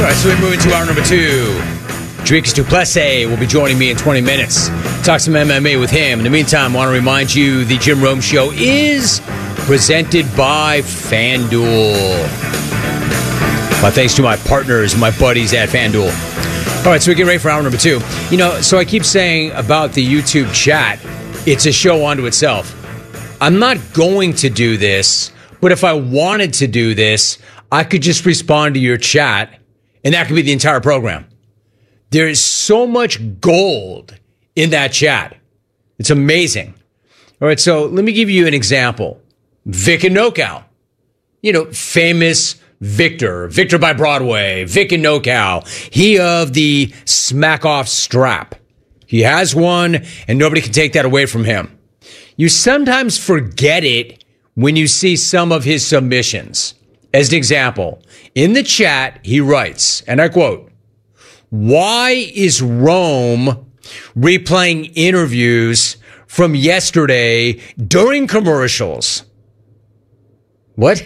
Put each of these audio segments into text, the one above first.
All right, so we move into hour number 2. Dricus du Plessis will be joining me in 20 minutes. Talk some MMA with him. In the meantime, I want to remind you the Jim Rome Show is presented by FanDuel. My thanks to my partners, my buddies at FanDuel. All right, so we get ready for hour number 2. You know, so I keep saying about the YouTube chat, it's a show unto itself. I'm not going to do this, but if I wanted to do this, I could just respond to your chat, and that could be the entire program. There is so much gold in that chat. It's amazing. All right, so let me give you an example. Vic and NoCal. You know, famous Victor by Broadway, Vic and NoCal. He of the smack off strap. He has one, and nobody can take that away from him. You sometimes forget it when you see some of his submissions. As an example, in the chat, he writes, and I quote, "Why is Rome replaying interviews from yesterday during commercials?" What?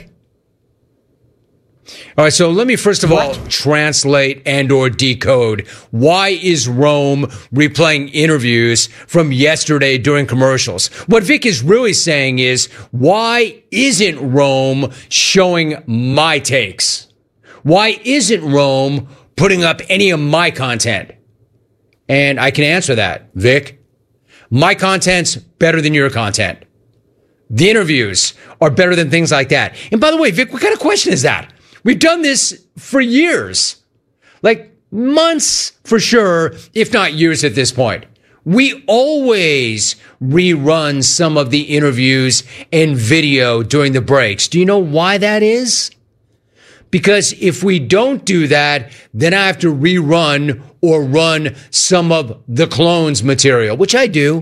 All right, so let me first of all translate and or decode. Why is Rome replaying interviews from yesterday during commercials? What Vic is really saying is, why isn't Rome showing my takes? Why isn't Rome putting up any of my content? And I can answer that, Vic. My content's better than your content. The interviews are better than things like that. And by the way, Vic, what kind of question is that? We've done this for years, like months for sure, if not years at this point. We always rerun some of the interviews and video during the breaks. Do you know why that is? Because if we don't do that, then I have to rerun or run some of the clones material, which I do.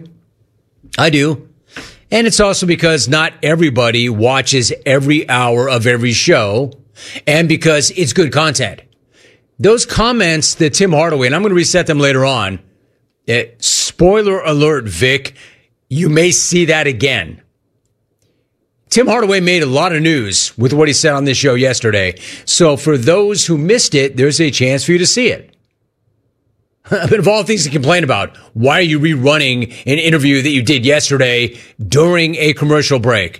And it's also because not everybody watches every hour of every show, and because it's good content. Those comments that Tim Hardaway, and I'm going to reset them later on. Spoiler alert, Vic, you may see that again. Tim Hardaway made a lot of news with what he said on this show yesterday. So for those who missed it, there's a chance for you to see it. But of all things to complain about, why are you rerunning an interview that you did yesterday during a commercial break?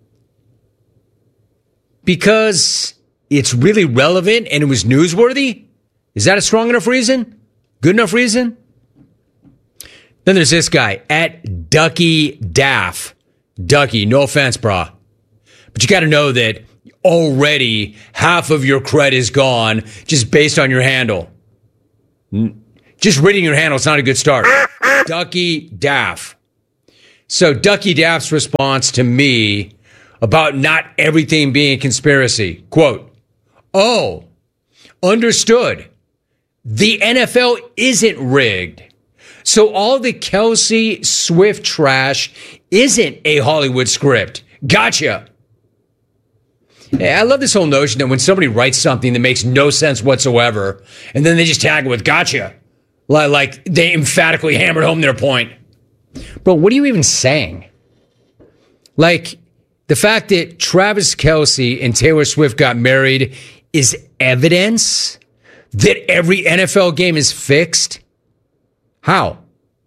Because it's really relevant and it was newsworthy? Is that a strong enough reason? Good enough reason? Then there's this guy, at Ducky Daff. Ducky, no offense, brah. But you got to know that already half of your cred is gone just based on your handle. Just reading your handle is not a good start. Ducky Daff. So Ducky Daff's response to me about not everything being a conspiracy. Quote, "Oh, understood. The NFL isn't rigged. So all the Kelsey Swift trash isn't a Hollywood script. Gotcha." I love this whole notion that when somebody writes something that makes no sense whatsoever, and then they just tag it with gotcha. Like they emphatically hammered home their point. Bro, what are you even saying? Like, the fact that Travis Kelce and Taylor Swift got married is evidence that every NFL game is fixed? How?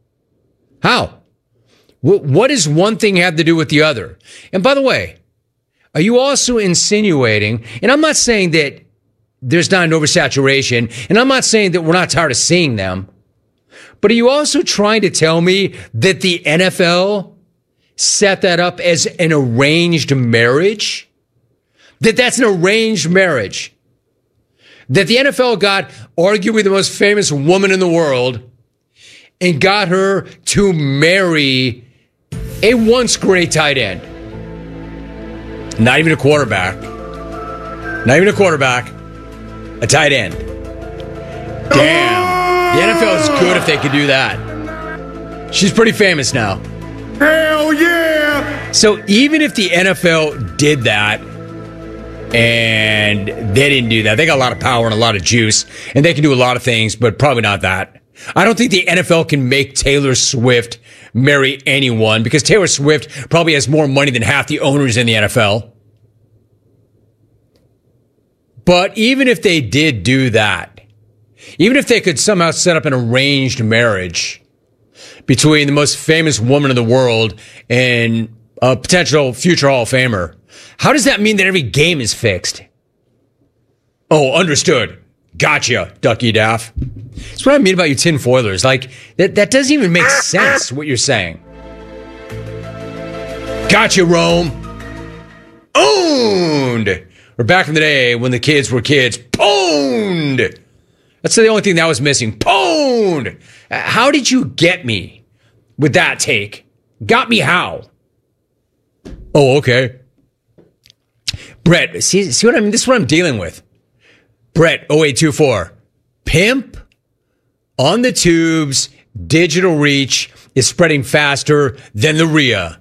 What does one thing have to do with the other? And by the way, are you also insinuating, and I'm not saying that there's not an oversaturation, and I'm not saying that we're not tired of seeing them, but are you also trying to tell me that the NFL set that up as an arranged marriage? That's an arranged marriage? That the NFL got arguably the most famous woman in the world and got her to marry a once great tight end. Not even a quarterback. A tight end. Damn. The NFL is good if they could do that. She's pretty famous now. Hell yeah! So even if the NFL did that, and they didn't do that, they got a lot of power and a lot of juice, and they can do a lot of things, but probably not that. I don't think the NFL can make Taylor Swift marry anyone, because Taylor Swift probably has more money than half the owners in the NFL. But even if they did do that, Even if they could somehow set up an arranged marriage between the most famous woman in the world and a potential future Hall of Famer, how does that mean that every game is fixed? Oh, understood. Gotcha, Ducky Daff. That's what I mean about you tinfoilers. Like, that doesn't even make sense, what you're saying. Gotcha, Rome. Owned. Or back in the day when the kids were kids. Pwned. That's the only thing that was missing. Pwned. How did you get me with that take? Got me how? Oh, okay. Brett, see what I mean? This is what I'm dealing with. Brett, 0824. Pimp on the tubes, digital reach is spreading faster than the RIA.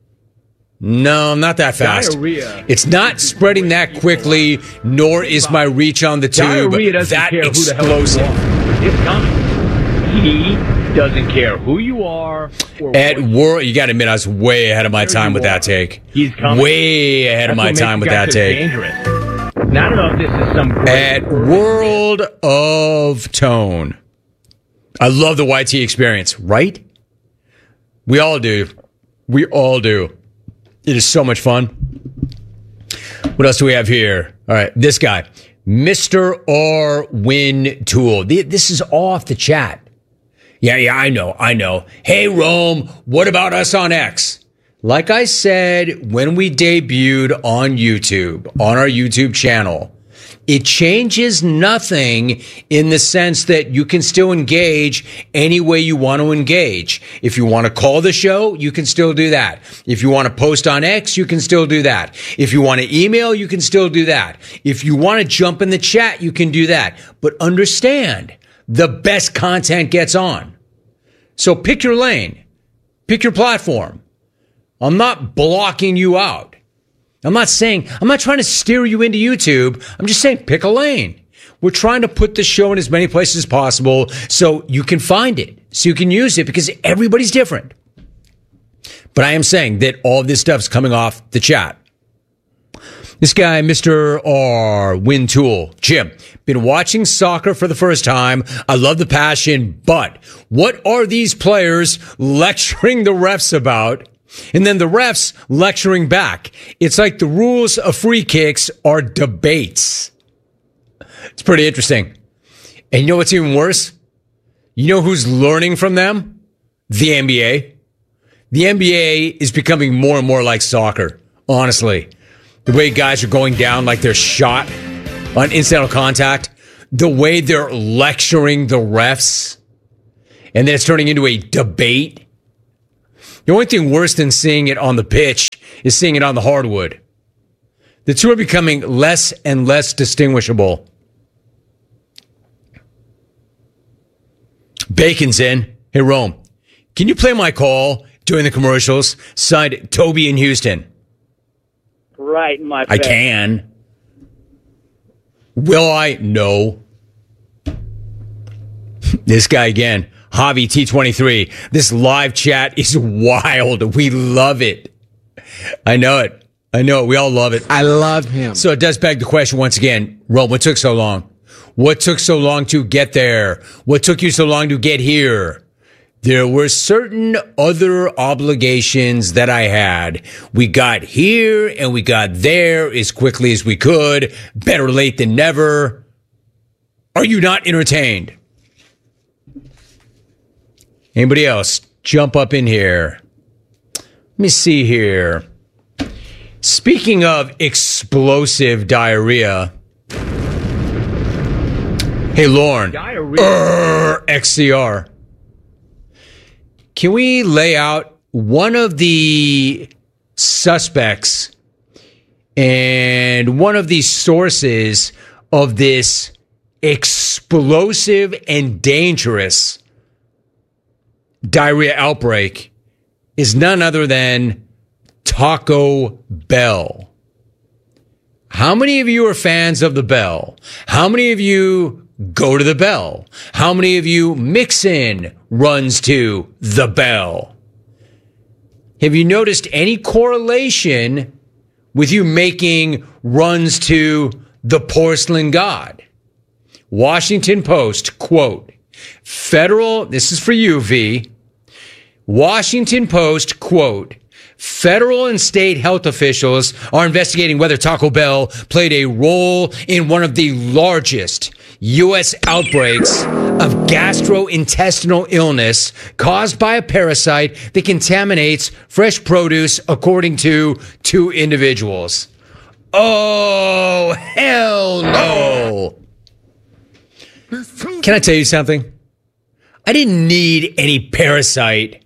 No, not that fast. Diarrhea. It's not spreading that quickly, nor is my reach on the tube that explosive. It's coming. He doesn't care who you are. At World, you got to admit, I was way ahead of my time with that take. He's coming. Way ahead of my time with that take. Dangerous. Now, I don't know if this is some great At World of Tone. I love the YT experience, right? We all do. We all do. It is so much fun. What else do we have here? All right, this guy, Mr. R. Win Tool. This is off the chat. Yeah, I know. Hey, Rome, what about us on X? Like I said, when we debuted on YouTube, on our YouTube channel, it changes nothing in the sense that you can still engage any way you want to engage. If you want to call the show, you can still do that. If you want to post on X, you can still do that. If you want to email, you can still do that. If you want to jump in the chat, you can do that. But understand, the best content gets on. So pick your lane. Pick your platform. I'm not blocking you out. I'm not trying to steer you into YouTube. I'm just saying pick a lane. We're trying to put the show in as many places as possible so you can find it, so you can use it, because everybody's different. But I am saying that all of this stuff's coming off the chat. This guy, Mr. R. Win Tool. Jim, been watching soccer for the first time. I love the passion, but what are these players lecturing the refs about? And then the refs lecturing back. It's like the rules of free kicks are debates. It's pretty interesting. And you know what's even worse? You know who's learning from them? The NBA. The NBA is becoming more and more like soccer, honestly. The way guys are going down like they're shot on incidental contact. The way they're lecturing the refs. And then it's turning into a debate. The only thing worse than seeing it on the pitch is seeing it on the hardwood. The two are becoming less and less distinguishable. Bacon's in. Hey, Rome, can you play my call during the commercials? Signed, Toby in Houston. Right in my face. I can. Will I? No. This guy again. Javi T23. This live chat is wild. We love it. I know it. We all love it. I love him. So it does beg the question once again. Rome, what took so long? What took so long to get there? What took you so long to get here? There were certain other obligations that I had. We got here and we got there as quickly as we could. Better late than never. Are you not entertained? Anybody else? Jump up in here. Let me see here. Speaking of explosive diarrhea. Hey, Lauren. XCR. Can we lay out one of the suspects and one of the sources of this explosive and dangerous diarrhea outbreak is none other than Taco Bell. How many of you are fans of the Bell? How many of you go to the Bell? How many of you mix in runs to the Bell? Have you noticed any correlation with you making runs to the Porcelain God? Washington Post, quote, this is for you, V. Washington Post, quote, federal and state health officials are investigating whether Taco Bell played a role in one of the largest U.S. outbreaks of gastrointestinal illness caused by a parasite that contaminates fresh produce, according to 2 individuals. Oh, hell no. Can I tell you something? I didn't need any parasite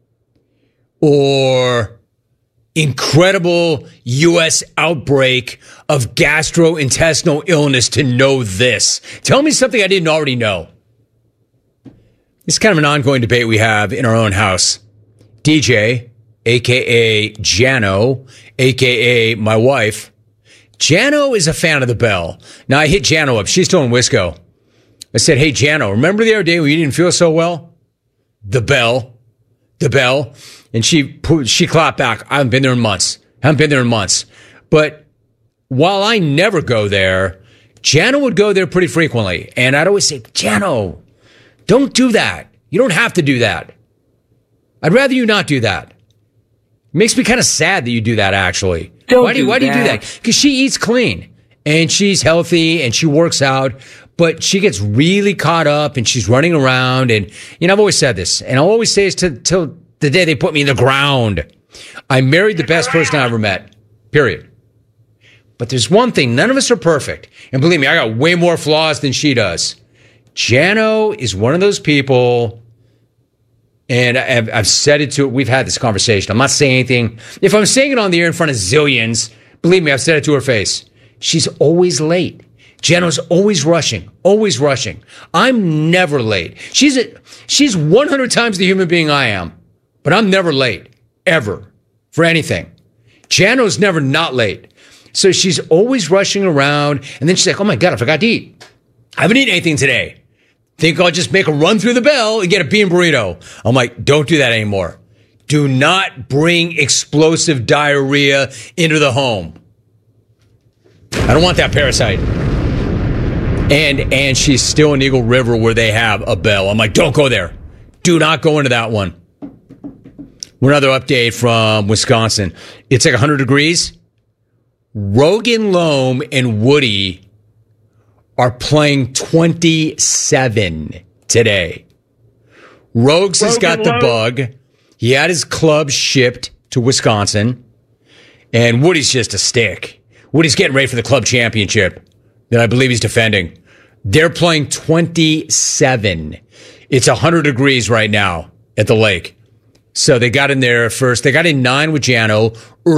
or incredible U.S. outbreak of gastrointestinal illness to know this. Tell me something I didn't already know. It's kind of an ongoing debate we have in our own house. DJ, a.k.a. Jano, a.k.a. my wife. Jano is a fan of the Bell. Now, I hit Jano up. She's still in Wisco. I said, hey, Jano, remember the other day when you didn't feel so well? The Bell. And she clapped back. I haven't been there in months. But while I never go there, Jano would go there pretty frequently. And I'd always say, Jano, don't do that. You don't have to do that. I'd rather you not do that. It makes me kind of sad that you do that, actually. Why do you do that? Because she eats clean and she's healthy and she works out, but she gets really caught up and she's running around. And, I've always said this, and I'll always say this till the day they put me in the ground. I married the best person I ever met, period. But there's one thing, none of us are perfect. And believe me, I got way more flaws than she does. Jano is one of those people, and I've said it to her. We've had this conversation. I'm not saying anything. If I'm saying it on the air in front of zillions, believe me, I've said it to her face. She's always late. Jano's always rushing. I'm never late. She's 100 times the human being I am, but I'm never late, ever, for anything. Jano's never not late. So she's always rushing around, and then she's like, oh my God, I forgot to eat. I haven't eaten anything today. Think I'll just make a run through the Bell and get a bean burrito. I'm like, don't do that anymore. Do not bring explosive diarrhea into the home. I don't want that parasite. And she's still in Eagle River where they have a Bell. I'm like, don't go there. Do not go into that one. Another update from Wisconsin. It's like 100 degrees. Rogan Loam and Woody are playing 27 today. Rogues has got the bug. He had his club shipped to Wisconsin. And Woody's just a stick. Woody's getting ready for the club championship that I believe he's defending. They're playing 27. It's 100 degrees right now at the lake. So they got in there first. They got in 9 with Jano.